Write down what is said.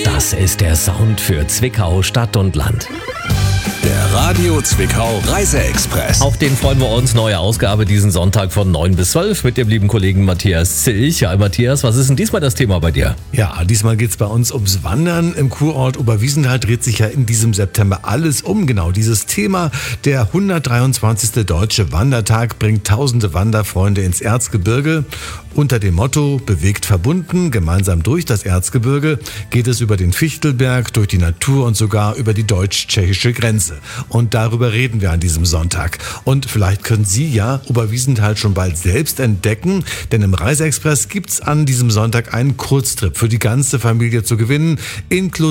Das ist der Sound für Zwickau, Stadt und Land. Der Radio Zwickau Reiseexpress. Auf den freuen wir uns. Neue Ausgabe diesen Sonntag von 9 bis 12 mit dem lieben Kollegen Matthias Zilch. Ja, Matthias, was ist denn diesmal das Thema bei dir? Ja, diesmal geht's bei uns ums Wandern. Im Kurort Oberwiesenthal dreht sich ja in diesem September alles um. Genau dieses Thema. Der 123. Deutsche Wandertag bringt tausende Wanderfreunde ins Erzgebirge. Unter dem Motto Bewegt verbunden, gemeinsam durch das Erzgebirge geht es über den Fichtelberg, durch die Natur und sogar über die deutsch-tschechische Grenze. Und darüber reden wir an diesem Sonntag. Und vielleicht können Sie ja Oberwiesenthal schon bald selbst entdecken, denn im Reiseexpress gibt's an diesem Sonntag einen Kurztrip für die ganze Familie zu gewinnen, inklusive